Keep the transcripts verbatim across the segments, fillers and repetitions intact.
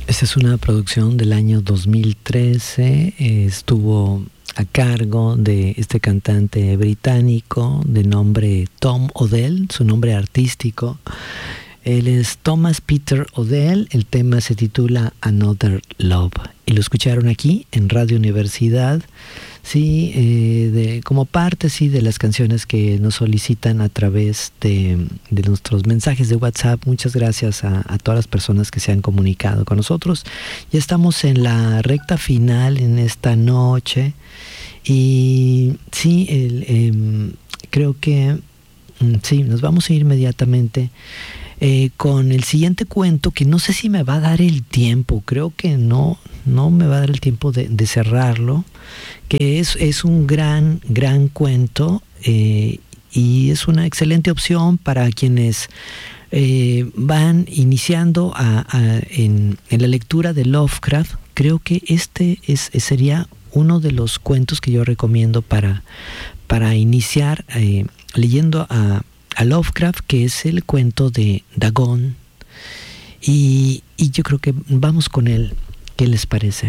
Esta es una producción del año dos mil trece, eh, estuvo a cargo de este cantante británico de nombre Tom Odell, su nombre artístico. Él es Thomas Peter Odell, el tema se titula Another Love y lo escucharon aquí en Radio Universidad, sí, eh, de, como parte sí, de las canciones que nos solicitan a través de, de nuestros mensajes de WhatsApp. Muchas gracias a, a todas las personas que se han comunicado con nosotros. Ya estamos en la recta final en esta noche y sí, el, eh, creo que sí, nos vamos a ir inmediatamente Eh, con el siguiente cuento, que no sé si me va a dar el tiempo, creo que no, no me va a dar el tiempo de, de cerrarlo, que es, es un gran, gran cuento eh, y es una excelente opción para quienes eh, van iniciando a, a, en, en la lectura de Lovecraft. Creo que este es, sería uno de los cuentos que yo recomiendo para, para iniciar eh, leyendo a a Lovecraft, que es el cuento de Dagon, y, y yo creo que vamos con él. ¿Qué les parece?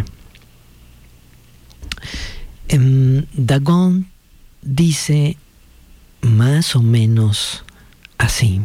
Um, Dagon dice más o menos así: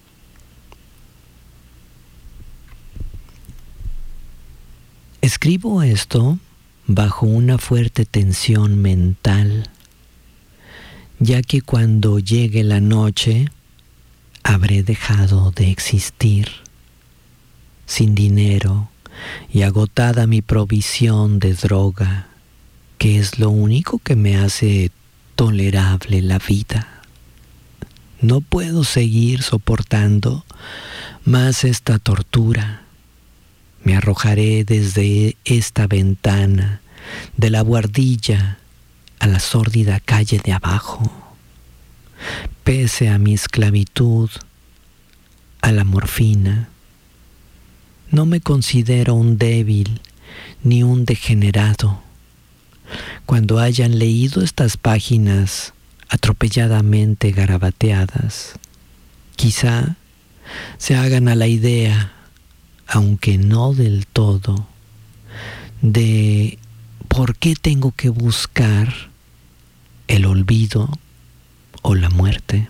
escribo esto bajo una fuerte tensión mental, ya que cuando llegue la noche habré dejado de existir, sin dinero y agotada mi provisión de droga, que es lo único que me hace tolerable la vida. No puedo seguir soportando más esta tortura. Me arrojaré desde esta ventana de la buhardilla a la sórdida calle de abajo. Pese a mi esclavitud a la morfina, no me considero un débil ni un degenerado. Cuando hayan leído estas páginas atropelladamente garabateadas, quizá se hagan a la idea, aunque no del todo, de por qué tengo que buscar el olvido o la muerte.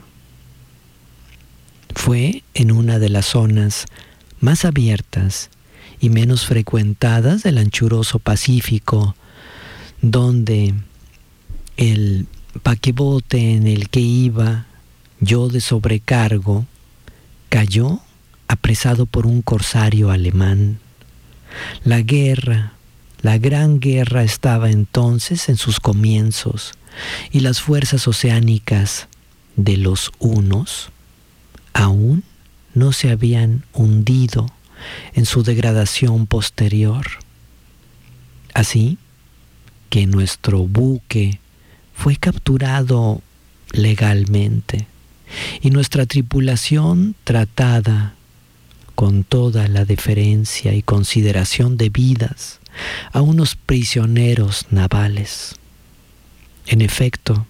Fue en una de las zonas más abiertas y menos frecuentadas del anchuroso Pacífico, donde el paquebote en el que iba yo de sobrecargo cayó apresado por un corsario alemán. La guerra, la gran guerra estaba entonces en sus comienzos, y las fuerzas oceánicas de los hunos aún no se habían hundido en su degradación posterior. Así que nuestro buque fue capturado legalmente y nuestra tripulación tratada con toda la deferencia y consideración debidas a unos prisioneros navales. En efecto,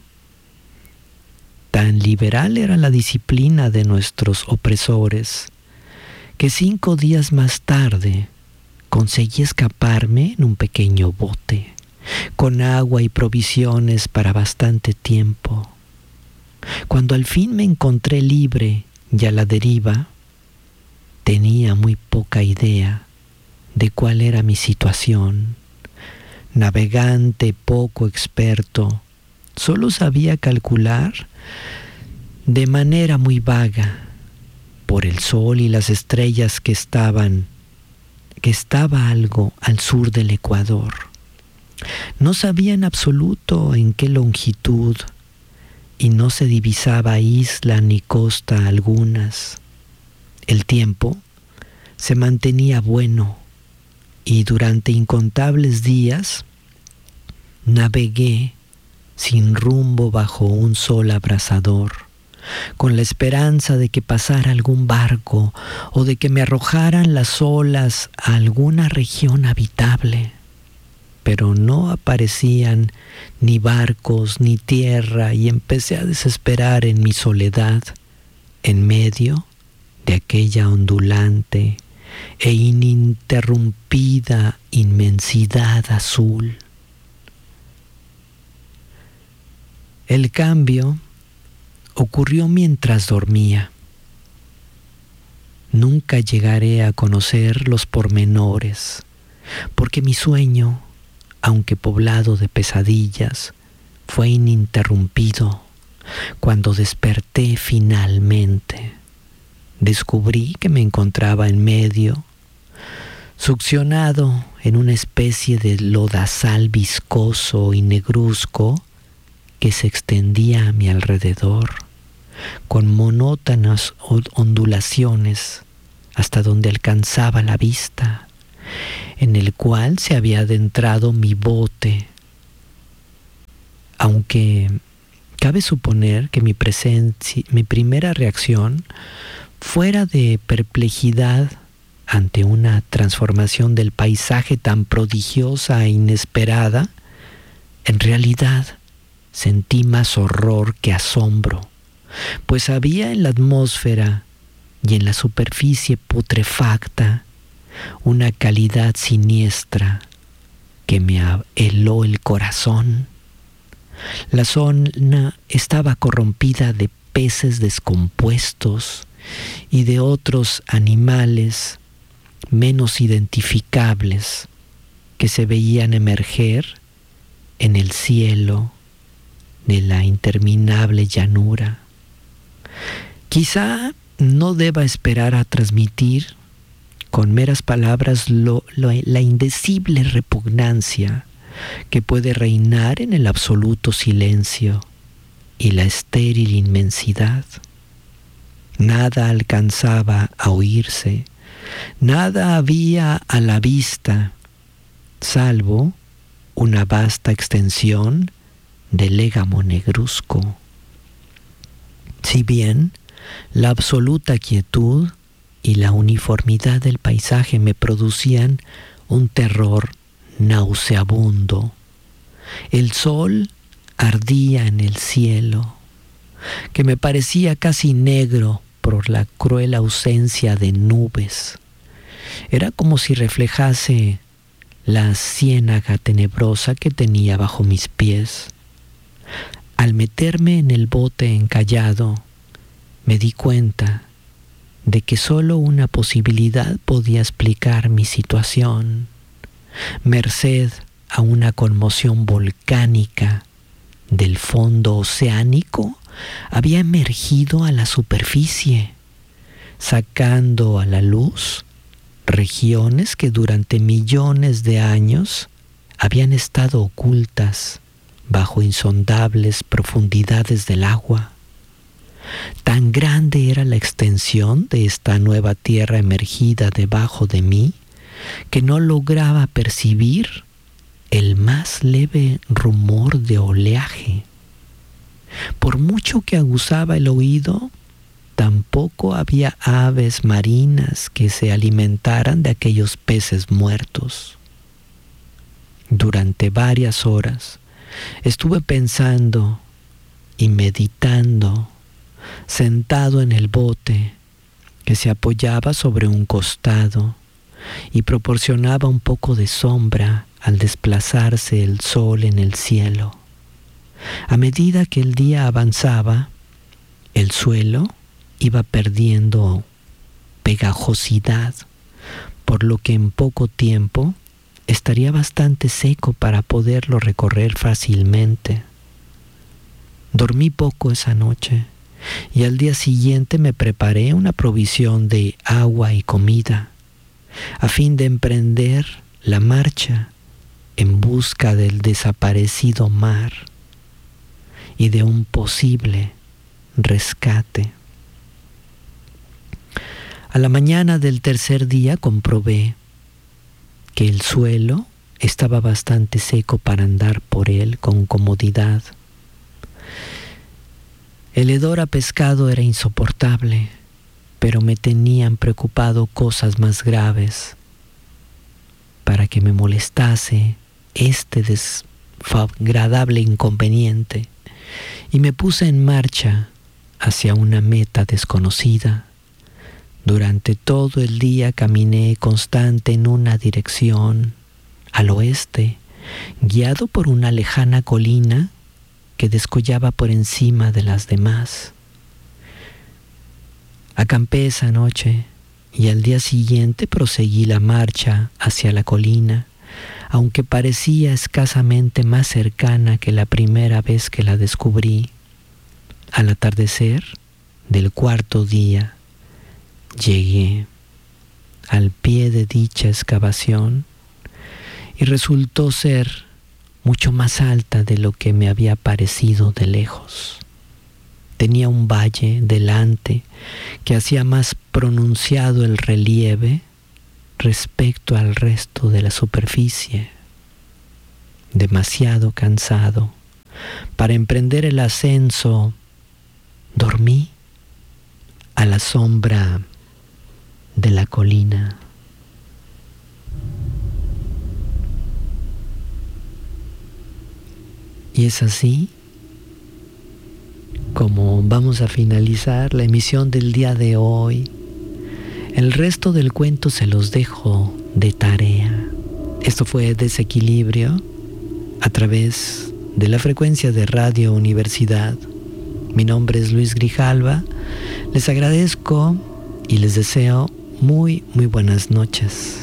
tan liberal era la disciplina de nuestros opresores que cinco días más tarde conseguí escaparme en un pequeño bote con agua y provisiones para bastante tiempo. Cuando al fin me encontré libre y a la deriva, tenía muy poca idea de cuál era mi situación. Navegante poco experto, solo sabía calcular de manera muy vaga, por el sol y las estrellas, que estaban, que estaba algo al sur del Ecuador. No sabía en absoluto en qué longitud, y no se divisaba isla ni costa algunas. El tiempo se mantenía bueno, y durante incontables días navegué sin rumbo bajo un sol abrasador, con la esperanza de que pasara algún barco o de que me arrojaran las olas a alguna región habitable. Pero no aparecían ni barcos ni tierra, y empecé a desesperar en mi soledad en medio de aquella ondulante e ininterrumpida ininterrumpida inmensidad azul. El cambio ocurrió mientras dormía. Nunca llegaré a conocer los pormenores, porque mi sueño, aunque poblado de pesadillas, fue ininterrumpido. Cuando desperté finalmente, descubrí que me encontraba en medio, succionado en una especie de lodazal viscoso y negruzco que se extendía a mi alrededor, con monótonas ondulaciones hasta donde alcanzaba la vista, en el cual se había adentrado mi bote. Aunque cabe suponer que mi presencia, mi primera reacción fuera de perplejidad ante una transformación del paisaje tan prodigiosa e inesperada, en realidad sentí más horror que asombro, pues había en la atmósfera y en la superficie putrefacta una calidad siniestra que me heló el corazón. La zona estaba corrompida de peces descompuestos y de otros animales menos identificables que se veían emerger en el cielo de la interminable llanura. Quizá no deba esperar a transmitir con meras palabras lo, lo, la indecible repugnancia que puede reinar en el absoluto silencio y la estéril inmensidad. Nada alcanzaba a oírse, nada había a la vista, salvo una vasta extensión de légamo negruzco. Si bien la absoluta quietud y la uniformidad del paisaje me producían un terror nauseabundo, el sol ardía en el cielo, que me parecía casi negro por la cruel ausencia de nubes. Era como si reflejase la ciénaga tenebrosa que tenía bajo mis pies. Al meterme en el bote encallado, me di cuenta de que solo una posibilidad podía explicar mi situación. Merced a una conmoción volcánica del fondo oceánico, había emergido a la superficie, sacando a la luz regiones que durante millones de años habían estado ocultas bajo insondables profundidades del agua. Tan grande era la extensión de esta nueva tierra emergida debajo de mí que no lograba percibir el más leve rumor de oleaje. Por mucho que aguzaba el oído, tampoco había aves marinas que se alimentaran de aquellos peces muertos. Durante varias horas estuve pensando y meditando, sentado en el bote que se apoyaba sobre un costado y proporcionaba un poco de sombra al desplazarse el sol en el cielo. A medida que el día avanzaba, el suelo iba perdiendo pegajosidad, por lo que en poco tiempo estaría bastante seco para poderlo recorrer fácilmente. Dormí poco esa noche y al día siguiente me preparé una provisión de agua y comida a fin de emprender la marcha en busca del desaparecido mar y de un posible rescate. A la mañana del tercer día comprobé que el suelo estaba bastante seco para andar por él con comodidad. El hedor a pescado era insoportable, pero me tenían preocupado cosas más graves. Para que me molestase este desagradable inconveniente, y me puse en marcha hacia una meta desconocida, Durante todo el día caminé constante en una dirección, al oeste, guiado por una lejana colina que descollaba por encima de las demás. Acampé esa noche y al día siguiente proseguí la marcha hacia la colina, aunque parecía escasamente más cercana que la primera vez que la descubrí. Al atardecer del cuarto día, llegué al pie de dicha excavación y resultó ser mucho más alta de lo que me había parecido de lejos. Tenía un valle delante que hacía más pronunciado el relieve respecto al resto de la superficie. Demasiado cansado para emprender el ascenso, dormí a la sombra de la colina. Y es así como vamos a finalizar la emisión del día de hoy. El resto del cuento se los dejo de tarea. Esto fue Desequilibrio a través de la frecuencia de Radio Universidad. Mi nombre es Luis Grijalva. Les agradezco y les deseo muy, muy buenas noches.